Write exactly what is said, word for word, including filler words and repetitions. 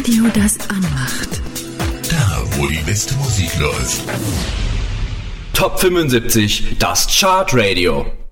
Radio, das anmacht. Da, wo die beste Musik läuft. Top fünfundsiebzig, das Chartradio.